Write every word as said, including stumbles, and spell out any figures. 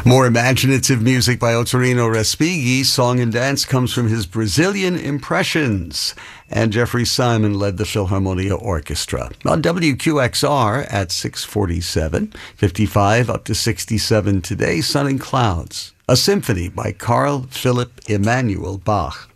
More imaginative music by Ottorino Respighi. Song and dance comes from his Brazilian Impressions. And Jeffrey Simon led the Philharmonia Orchestra. On W Q X R at six forty-seven, fifty-five up to sixty-seven today, Sun and Clouds. A symphony by Carl Philipp Emanuel Bach.